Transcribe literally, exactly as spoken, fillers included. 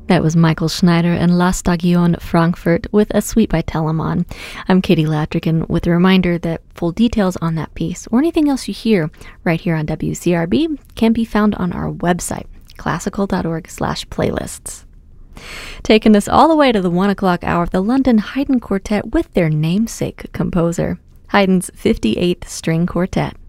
That was Michael Schneider and La Stagione Frankfurt with a suite by Telemann. I'm Katie Latrigan with a reminder that full details on that piece or anything else you hear right here on W C R B can be found on our website, classical.org slash playlists. Taking us all the way to the one o'clock hour, the London Haydn Quartet with their namesake composer, Haydn's fifty-eighth String Quartet.